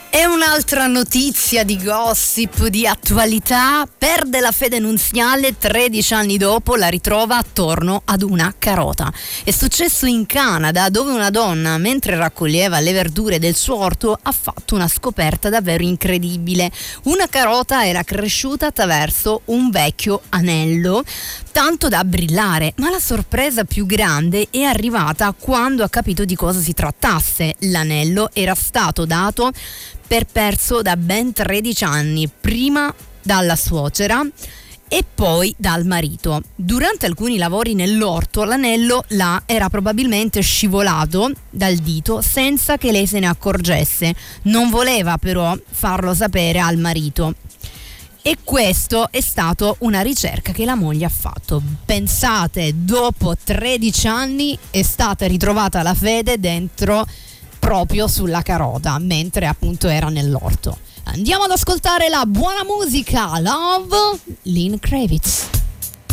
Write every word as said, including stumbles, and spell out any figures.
E un'altra notizia di gossip, di attualità: perde la fede nuziale, tredici anni dopo la ritrova attorno ad una carota. È successo in Canada, dove una donna, mentre raccoglieva le verdure del suo orto, ha fatto una scoperta davvero incredibile. Una carota era cresciuta attraverso un vecchio anello, tanto da brillare, ma la sorpresa più grande è arrivata quando ha capito di cosa si trattasse. L'anello era stato dato per perso da ben tredici anni, prima dalla suocera e poi dal marito. Durante alcuni lavori nell'orto l'anello là era probabilmente scivolato dal dito senza che lei se ne accorgesse. Non voleva però farlo sapere al marito. E questo è stato una ricerca che la moglie ha fatto. Pensate, dopo tredici anni è stata ritrovata la fede dentro, proprio sulla carota, mentre appunto era nell'orto. Andiamo ad ascoltare la buona musica. Love, Lenny Kravitz.